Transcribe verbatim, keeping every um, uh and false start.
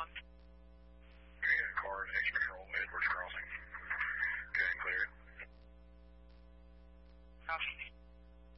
one. We got a car at H Patrol, Edwards Crossing. Go ahead and clear it. Copy.